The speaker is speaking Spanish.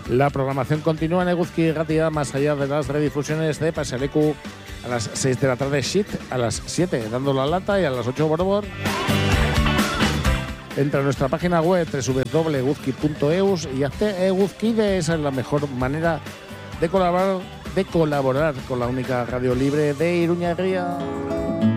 La programación continúa en Eguzki Irratia, más allá de las redifusiones de Paseleku a las 6 de la tarde, Shit, a las 7 dando la lata y a las 8 Borbor. Entra a nuestra página web www.eguzki.eus y hazte Eguzkide. Esa es la mejor manera de colaborar con la única radio libre de Iruña Herria.